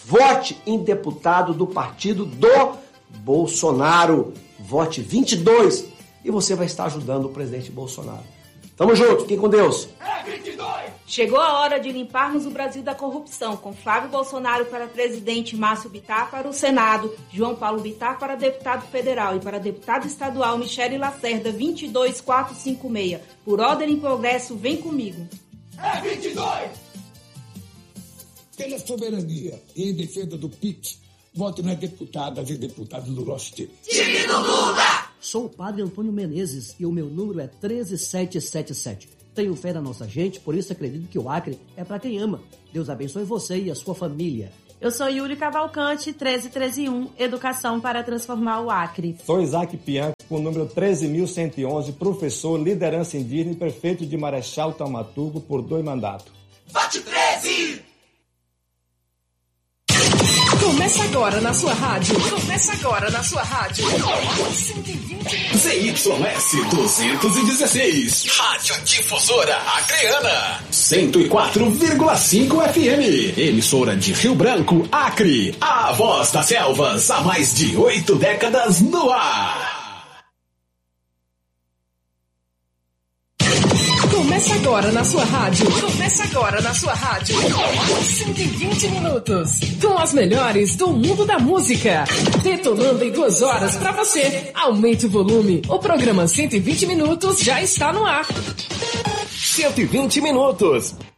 Vote em deputado do partido do Bolsonaro. Vote 22 e você vai estar ajudando o presidente Bolsonaro. Tamo junto, fiquem com Deus. É 22! Chegou a hora de limparmos o Brasil da corrupção, com Flávio Bolsonaro para presidente, Márcio Bittar para o Senado, João Paulo Bittar para deputado federal e para deputado estadual Michele Lacerda, 22456. Por ordem e progresso, vem comigo. É 22! Pela soberania e em defesa do PIT, vote nas deputadas e deputados do nosso time. Time do Lula! Sou o padre Antônio Menezes e o meu número é 13777. Tenho fé na nossa gente, por isso acredito que o Acre é para quem ama. Deus abençoe você e a sua família. Eu sou Yuri Cavalcante, 13111, Educação para Transformar o Acre. Sou Isaac Pianco, com o número 13.111, professor, liderança indígena e prefeito de Marechal Taumaturgo por 2 mandatos. Vote 13! Começa agora na sua rádio. Começa agora na sua rádio. 120. ZYS 216. Rádio Difusora Acreana. 104,5 FM. Emissora de Rio Branco, Acre. A voz das selvas há mais de 8 décadas no ar. Começa agora na sua rádio. Começa agora na sua rádio. 120 minutos. Com as melhores do mundo da música. Detonando em 2 horas pra você. Aumente o volume. O programa 120 minutos já está no ar. 120 minutos.